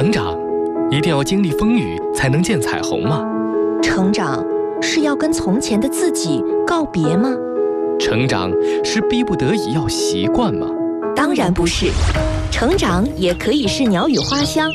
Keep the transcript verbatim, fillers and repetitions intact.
成长，一定要经历风雨才能见彩虹吗？ 成长是要跟从前的自己告别吗？ 成长是逼不得已要习惯吗？ 当然不是，成长也可以是鸟语花香。